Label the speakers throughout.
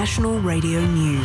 Speaker 1: National Radio News.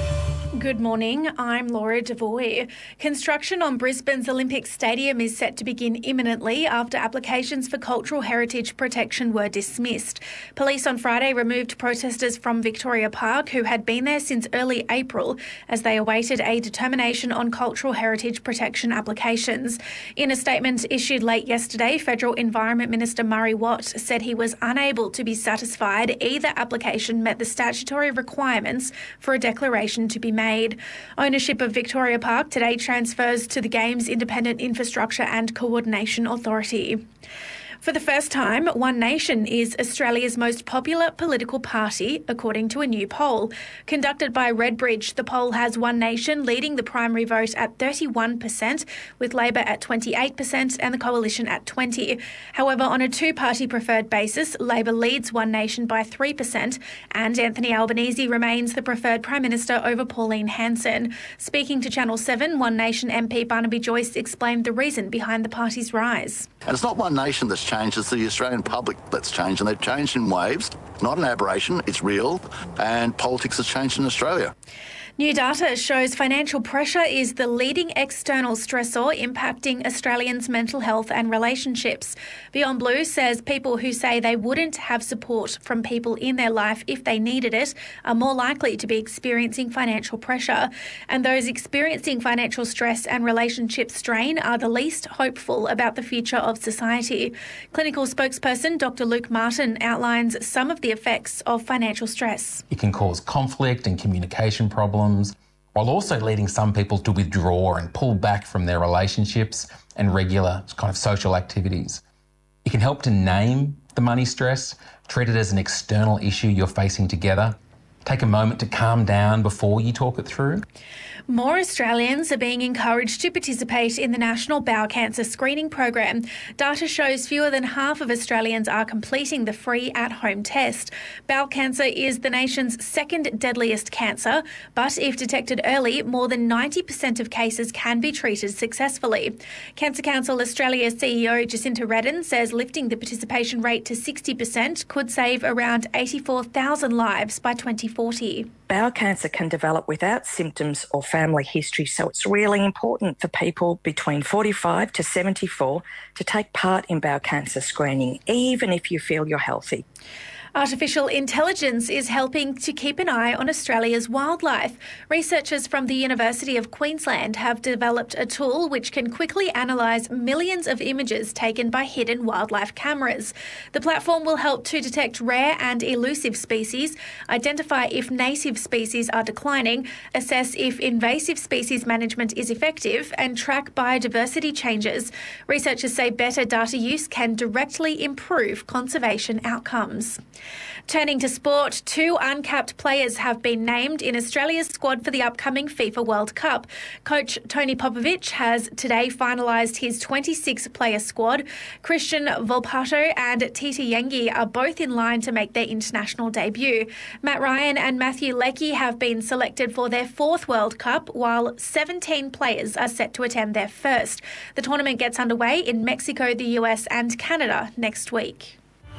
Speaker 2: Good morning, I'm Laura Devoy. Construction on Brisbane's Olympic Stadium is set to begin imminently after applications for cultural heritage protection were dismissed. Police on Friday removed protesters from Victoria Park who had been there since early April as they awaited a determination on cultural heritage protection applications. In a statement issued late yesterday, Federal Environment Minister Murray Watt said he was unable to be satisfied either application met the statutory requirements for a declaration to be made. Ownership of Victoria Park today transfers to the Games Independent Infrastructure and Coordination Authority. For the first time, One Nation is Australia's most popular political party, according to a new poll. Conducted by Redbridge, the poll has One Nation leading the primary vote at 31%, with Labor at 28% and the Coalition at 20%. However, on a two-party preferred basis, Labor leads One Nation by 3%, and Anthony Albanese remains the preferred Prime Minister over Pauline Hanson. Speaking to Channel 7, One Nation MP Barnaby Joyce explained the reason behind the party's rise.
Speaker 3: And it's not One Nation that's changed, it's the Australian public that's changed, and they've changed in waves. It's not an aberration, it's real, and politics has changed in Australia.
Speaker 2: New data shows financial pressure is the leading external stressor impacting Australians' mental health and relationships. Beyond Blue says people who say they wouldn't have support from people in their life if they needed it are more likely to be experiencing financial pressure. And those experiencing financial stress and relationship strain are the least hopeful about the future of society. Clinical spokesperson Dr. Luke Martin outlines some of the effects of financial stress.
Speaker 4: It can cause conflict and communication problems, while also leading some people to withdraw and pull back from their relationships and regular kind of social activities. It can help to name the money stress, treat it as an external issue you're facing together. Take a moment to calm down before you talk it through.
Speaker 2: More Australians are being encouraged to participate in the National Bowel Cancer Screening Program. Data shows fewer than half of Australians are completing the free at-home test. Bowel cancer is the nation's second deadliest cancer, but if detected early, more than 90% of cases can be treated successfully. Cancer Council Australia CEO Jacinta Redden says lifting the participation rate to 60% could save around 84,000 lives by 2040.
Speaker 5: Bowel cancer can develop without symptoms or family history, so it's really important for people between 45 to 74 to take part in bowel cancer screening, even if you feel you're healthy.
Speaker 2: Artificial intelligence is helping to keep an eye on Australia's wildlife. Researchers from the University of Queensland have developed a tool which can quickly analyse millions of images taken by hidden wildlife cameras. The platform will help to detect rare and elusive species, identify if native species are declining, assess if invasive species management is effective, and track biodiversity changes. Researchers say better data use can directly improve conservation outcomes. Turning to sport, two uncapped players have been named in Australia's squad for the upcoming FIFA World Cup. Coach Tony Popovic has today finalised his 26-player squad. Christian Volpato and Tita Yengi are both in line to make their international debut. Matt Ryan and Matthew Leckie have been selected for their fourth World Cup, while 17 players are set to attend their first. The tournament gets underway in Mexico, the US and Canada next week.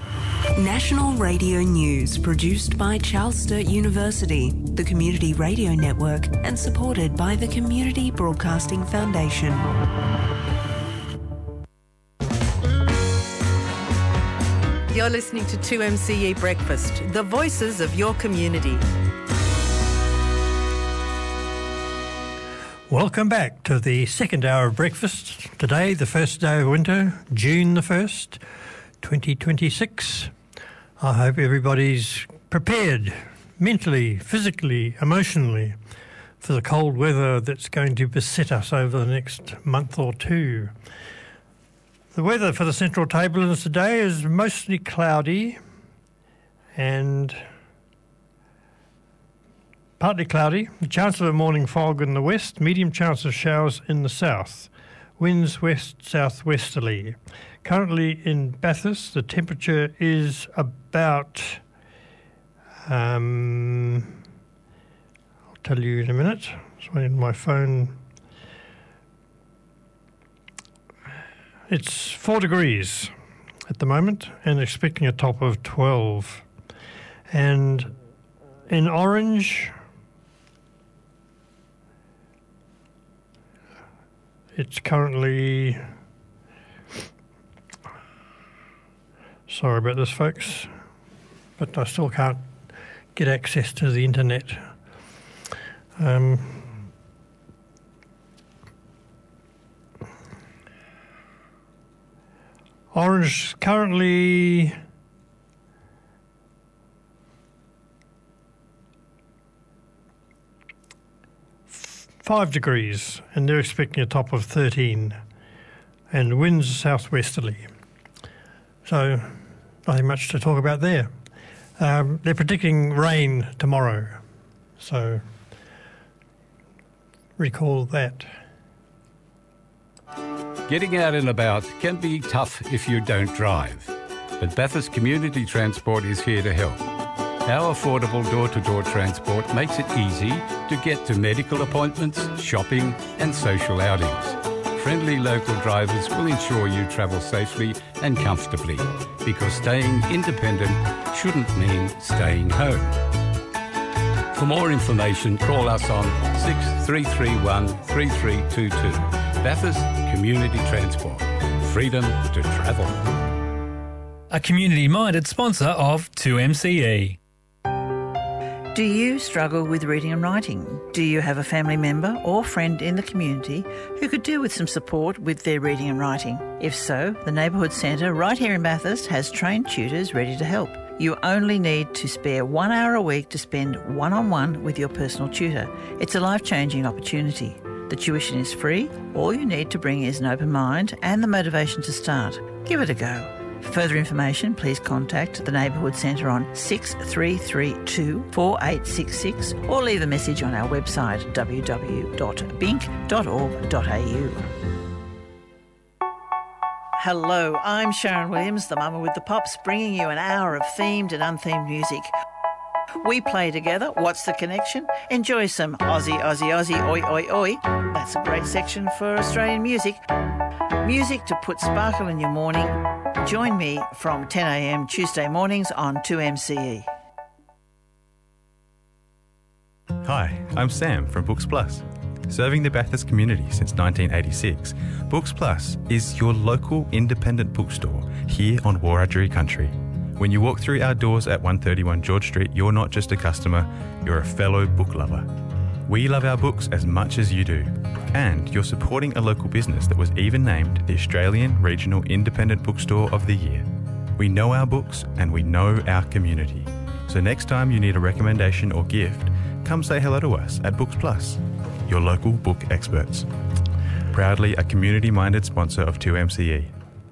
Speaker 1: National Radio News, produced by Charles Sturt University, the Community Radio Network, and supported by the Community Broadcasting Foundation.
Speaker 6: You're listening to 2MCE Breakfast, the voices of your community.
Speaker 7: Welcome back to the second hour of breakfast. Today, the first day of winter, June the 1st, 2026. I hope everybody's prepared mentally, physically, emotionally for the cold weather that's going to beset us over the next month or two. The weather for the Central Tablelands today is mostly cloudy and partly cloudy. The chance of a morning fog in the west, medium chance of showers in the south. Winds west-southwesterly. Currently in Bathurst, the temperature is about, I'll tell you in a minute. It's on my phone. It's 4 degrees at the moment and expecting a top of 12. And In Orange, it's currently... Sorry about this, folks, but I still can't get access to the internet. Orange currently 5 degrees, and they're expecting a top of 13, and winds southwesterly. So nothing much to talk about there. They're predicting rain tomorrow, so recall that.
Speaker 8: Getting out and about can be tough if you don't drive, but Bathurst Community Transport is here to help. Our affordable door-to-door transport makes it easy to get to medical appointments, shopping and social outings. Friendly local drivers will ensure you travel safely and comfortably, because staying independent shouldn't mean staying home. For more information, call us on 6331 3322. Bathurst Community Transport. Freedom to travel.
Speaker 9: A community-minded sponsor of 2MCE.
Speaker 10: Do you struggle with reading and writing? Do you have a family member or friend in the community who could do with some support with their reading and writing? If so, the Neighbourhood Centre right here in Bathurst has trained tutors ready to help. You only need to spare 1 hour a week to spend one-on-one with your personal tutor. It's a life-changing opportunity. The tuition is free. All you need to bring is an open mind and the motivation to start. Give it a go. For further information, please contact the Neighbourhood Centre on 6332 4866 or leave a message on our website www.bink.org.au. Hello, I'm Sharon Williams, the mama with the pops, bringing you an hour of themed and unthemed music. We play together. What's the connection? Enjoy some Aussie, Aussie, Aussie, oi, oi, oi. That's a great section for Australian music. Music to put sparkle in your morning. Join me from 10 a.m. Tuesday mornings on 2MCE.
Speaker 11: Hi, I'm Sam from Books Plus. Serving the Bathurst community since 1986, Books Plus is your local independent bookstore here on Wiradjuri country. When you walk through our doors at 131 George Street, you're not just a customer, you're a fellow book lover. We love our books as much as you do. And you're supporting a local business that was even named the Australian Regional Independent Bookstore of the Year. We know our books and we know our community. So next time you need a recommendation or gift, come say hello to us at Books Plus, your local book experts. Proudly a community-minded sponsor of 2MCE.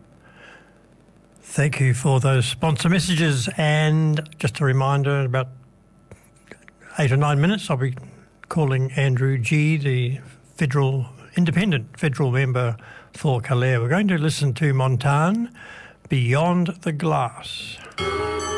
Speaker 7: Thank you for those sponsor messages. And just a reminder, in about 8 or 9 minutes, I'll be calling Andrew G, the independent federal member for Calare. We're going to listen to Montan, Beyond the Glass.